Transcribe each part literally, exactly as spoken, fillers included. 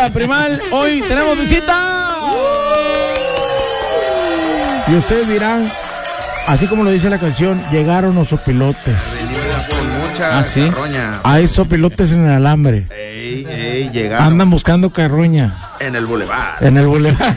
Hola, Primal, hoy tenemos visita. Y ustedes dirán, así como lo dice la canción, llegaron los sopilotes. Venimos con mucha ¿Ah, sí? carroña. Hay sopilotes en el alambre. Ey, ey, llegaron. Andan buscando carroña. En el boulevard. En el boulevard.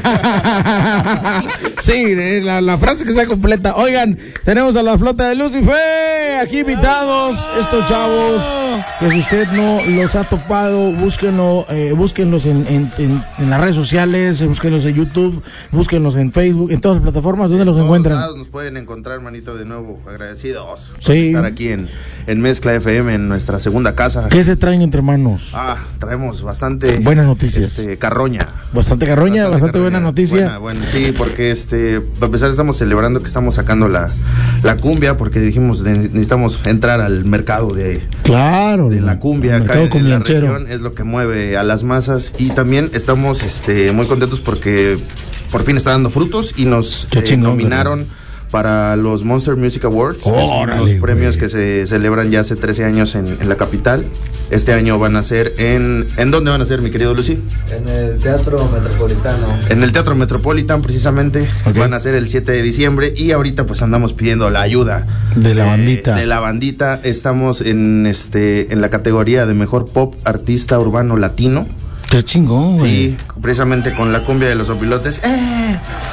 Sí, la, la frase que sea completa. Oigan, tenemos a la flota de Lucifer aquí invitados. Estos chavos, que si usted no los ha topado, búsquenlo, eh, búsquenlos en, en, en, en las redes sociales, búsquenlos en YouTube, búsquenlos en Facebook, en todas las plataformas. ¿Dónde los en encuentran? Todos lados nos pueden encontrar, hermanito, de nuevo. Agradecidos por Sí. estar aquí en, en Mezcla F M, en nuestra segunda casa. ¿Qué se traen entre manos? Ah, traemos bastante buenas noticias. Este, carroña. Bastante carroña, bastante, bastante buena noticia. Buena, buena, sí, porque este, para empezar estamos celebrando que estamos sacando la, la cumbia, porque dijimos necesitamos entrar al mercado de, claro, de la cumbia acá en, en la región, es lo que mueve a las masas, y también estamos este, muy contentos porque por fin está dando frutos y nos eh, chingón, nominaron ¿verdad? Para los Monster Music Awards, oh, los órale, premios güey. Que se celebran ya hace trece años en, en la capital. Este año van a ser en... ¿En dónde van a ser, mi querido Lucy? En el Teatro Metropolitano. En el Teatro Metropolitan, precisamente. Okay. Van a ser el siete de diciembre y ahorita pues andamos pidiendo la ayuda. De la bandita. De, de la bandita. Estamos en, este, en la categoría de Mejor Pop Artista Urbano Latino. Qué chingón, güey. Sí, precisamente con la cumbia de los sopilotes. ¡Eh!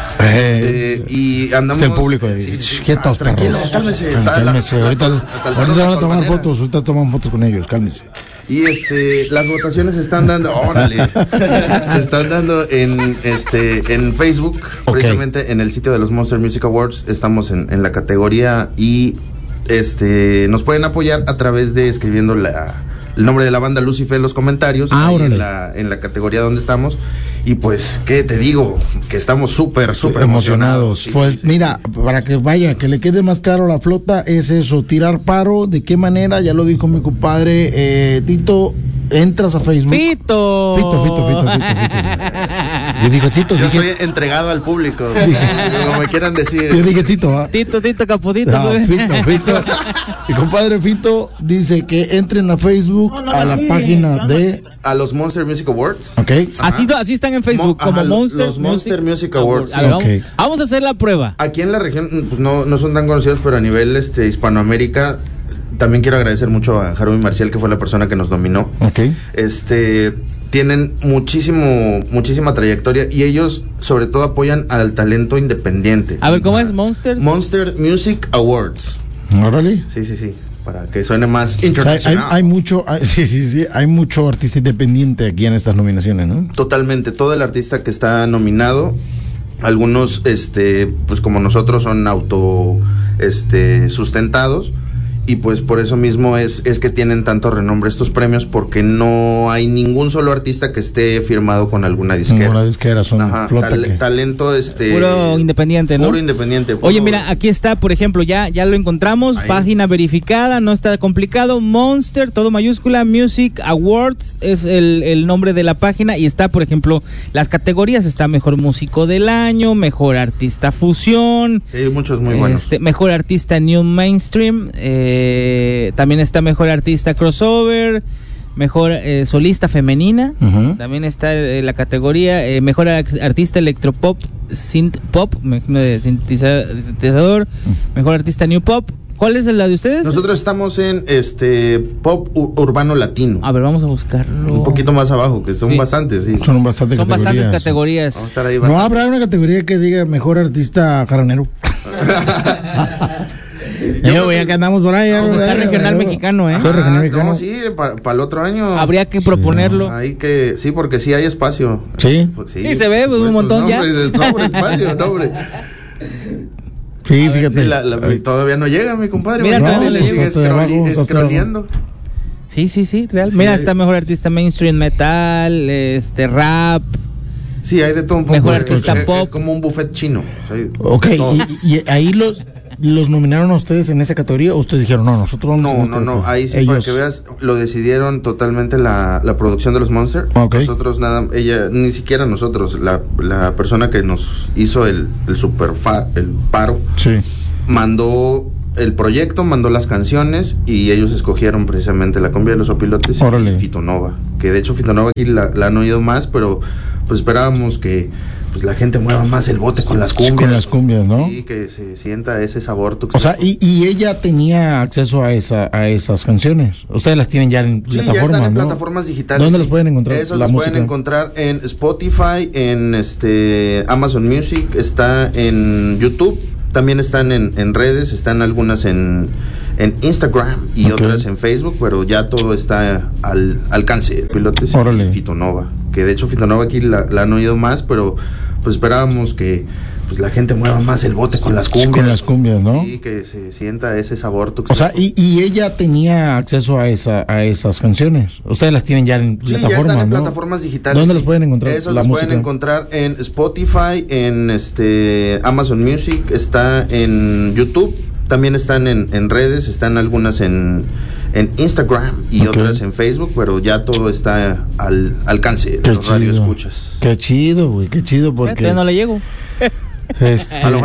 Eh, y andamos. Es el público. Sí, sí, quietos, ah, tranquilos, cálmese. Cálmese. Ahorita, ahorita se van a tomar fotos. Ahorita toman fotos con ellos. Cálmese. Y este, las votaciones se están dando. Órale. Se están dando en este, en Facebook, okay. Precisamente en el sitio de los Monster Music Awards. Estamos en, en la categoría y este, nos pueden apoyar a través de escribiendo la. El nombre de la banda Lucifer en los comentarios, ah, ahí en la, en la categoría donde estamos. Y pues, ¿qué te digo? Que estamos súper, súper emocionados. emocionados. Pues, sí, sí, mira, sí. Para que vaya, que le quede más claro a la flota, es eso, tirar paro. ¿De qué manera? Ya lo dijo mi compadre eh, Tito. Entras a Facebook. Fito. Fito, Fito, Fito, Fito, Fito. Yo digo Tito. Yo dije, soy entregado al público. Como me quieran decir. Yo dije Tito, ¿ah? Tito, Tito, Capudito. No, Fito, Fito. Mi compadre Fito dice que entren a Facebook, no, no, a la página de... A los Monster Music Awards. Ok. Así, así están en Facebook, Mo, como ajá, Monster Los Monster Music, Music Awards. A ver, vamos, okay. vamos a hacer la prueba. Aquí en la región, pues no, no son tan conocidos, pero a nivel este Hispanoamérica... También quiero agradecer mucho a Jarumi Marcial, que fue la persona que nos dominó. Okay. Este, tienen muchísimo, muchísima trayectoria y ellos sobre todo apoyan al talento independiente. A ver, ¿cómo es Monster? Monster Music Awards. Órale. Sí, sí, sí. Para que suene más internacional. O sea, hay, hay mucho, hay, sí, sí, sí, hay mucho artista independiente aquí en estas nominaciones, ¿no? Totalmente. Todo el artista que está nominado, algunos, este, pues como nosotros son auto, este, sustentados. Y pues por eso mismo es, es que tienen tanto renombre estos premios, porque no hay ningún solo artista que esté firmado con alguna disquera. Ninguna disquera, son Ajá, flota tal, que... talento este puro independiente, ¿no? Puro independiente. Puro... Oye, mira, aquí está, por ejemplo, ya ya lo encontramos, ahí. Página verificada, no está complicado, Monster, todo mayúscula, Music Awards es el, el nombre de la página, y está, por ejemplo, las categorías, está Mejor Músico del Año, Mejor Artista Fusión. Sí, muchos muy buenos. Este, Mejor Artista New Mainstream, eh Eh, también está Mejor Artista Crossover, Mejor eh, Solista Femenina, uh-huh. También está eh, la categoría eh, Mejor Artista Electropop, Synth Pop, de sintetizador, uh-huh. Mejor Artista New Pop. ¿Cuál es la de ustedes? Nosotros estamos en este Pop Urbano Latino. A ver, vamos a buscarlo. Un poquito más abajo, que son sí. bastantes, sí. Son bastantes son categorías. bastantes categorías. Vamos a estar ahí no habrá una categoría que diga Mejor Artista Jaranero. Yo, ya que andamos por ahí. Vamos a estar regional mexicano, ¿eh? Ah, regional mexicano. No, sí, para pa el otro año. Habría que proponerlo. Sí, hay que, sí, porque sí hay espacio. Sí. Pues, sí, sí, se ve pues, un montón no, ya. Hombre, sobre espacio, no, hombre. Sí, fíjate. Sí, la, la, todavía no llega, mi compadre. Mira, no, no, le sigue scrolleando. Sí, sí, sí, real. Sí, Mira, hay... está Mejor Artista Mainstream Metal, este, Rap. Sí, hay de todo un poco. Mejor Artista es, Pop. Es como un buffet chino. O sea, ok, y, y ahí los... ¿Los nominaron a ustedes en esa categoría o ustedes dijeron, no, nosotros vamos no, en esta no, no, ahí sí, ellos... para que veas, lo decidieron totalmente la, la producción de los Monster. Okay. Nosotros nada, ella, ni siquiera nosotros, la, la persona que nos hizo el, el super fa, el paro, sí. mandó el proyecto, mandó las canciones y ellos escogieron precisamente La Cumbia de los Opilotes Órale. y Fitonova, que de hecho Fitonova aquí la, la han oído más, pero pues esperábamos que pues la gente mueva más el bote con las cumbias. Con las cumbias, ¿no? Sí, que se sienta ese sabor. O sea, y, y ella tenía acceso a esa a esas canciones. Ustedes las tienen ya en sí, plataformas, ya están en ¿no? plataformas digitales. ¿Dónde sí. las pueden encontrar? Esas la las música? pueden encontrar en Spotify, en este Amazon Music, está en YouTube, también están en, en redes, están algunas en, en Instagram y okay. otras en Facebook, pero ya todo está al alcance de Pilotes Órale. y Fitonova, que de hecho Fitonova aquí la, la han oído más, pero pues esperábamos que pues la gente mueva más el bote con las cumbias. Con las cumbias, ¿no? Sí, que se sienta ese sabor. O sea, y, y ella tenía acceso a esa a esas canciones. Ustedes las tienen ya en sí, plataformas, ya están en ¿no? plataformas digitales. ¿Dónde sí. las pueden encontrar? Esas la las música? pueden encontrar en Spotify, en este Amazon Music, está en YouTube, también están en, en redes, están algunas en, en Instagram y okay. otras en Facebook, pero ya todo está al alcance de qué los chido. radioescuchas. Qué chido, güey, qué chido porque... Ya no le llego. Este...